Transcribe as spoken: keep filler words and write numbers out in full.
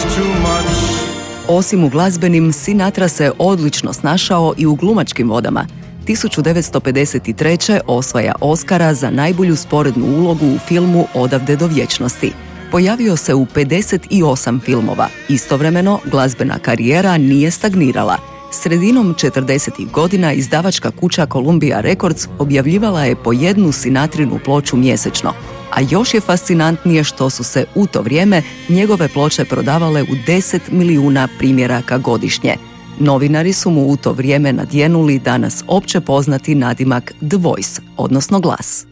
too much. Osim u glazbenim, Sinatra se odlično snašao i u glumačkim vodama. tisuću devetsto pedeset treće. osvaja Oscara za najbolju sporednu ulogu u filmu Odavde do vječnosti. Pojavio se u pedeset osam filmova. Istovremeno, glazbena karijera nije stagnirala. Sredinom četrdesetih godina izdavačka kuća Columbia Records objavljivala je po jednu Sinatrinu ploču mjesečno, a još je fascinantnije što su se u to vrijeme njegove ploče prodavale u deset milijuna primjeraka godišnje. Novinari su mu u to vrijeme nadjenuli danas opće poznati nadimak The Voice, odnosno glas.